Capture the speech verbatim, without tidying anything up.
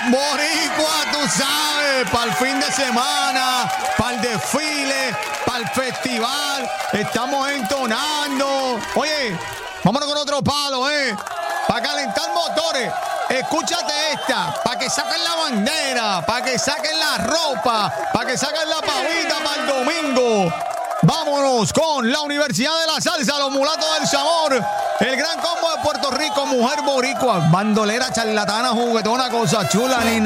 Boricua, tú sabes, para el fin de semana, para el desfile, para el festival, estamos entonando. Oye, vámonos con otro palo, ¿eh? Para calentar motores. Escúchate esta, para que saquen la bandera, para que saquen la ropa, para que saquen la pavita para el domingo. Vámonos con la Universidad de la Salsa, los Mulatos del Sabor, el Gran Combo de Puerto Rico, Mujer Boricua, bandolera, charlatana, juguetona, cosa chula, ni